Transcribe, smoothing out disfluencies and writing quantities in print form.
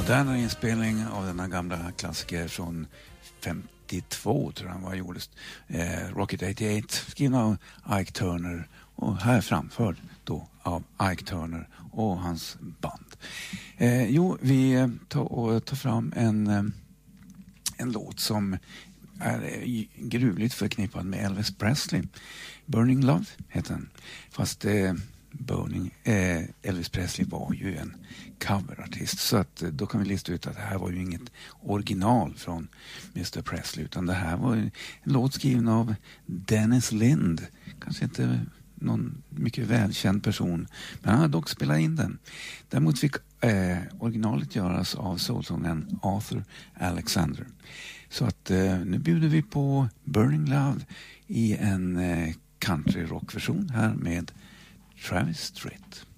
Modernare inspelning av denna gamla klassiker från 52 tror jag var gjordes. Rocket 88 skriven av Ike Turner och här framförd då av Ike Turner och hans band. Vi tar fram en låt som är gruvligt förknippad med Elvis Presley. Burning Love heter den. Fast Elvis Presley var ju en coverartist, så att då kan vi lista ut att det här var ju inget original från Mr. Presley, utan det här var en låt skriven av Dennis Lind, kanske inte någon mycket välkänd person, men han har dock spelat in den. Däremot fick originalet göras av soulsångaren Arthur Alexander. Så att nu bjuder vi på Burning Love i en country rockversion här med Travis Tritt.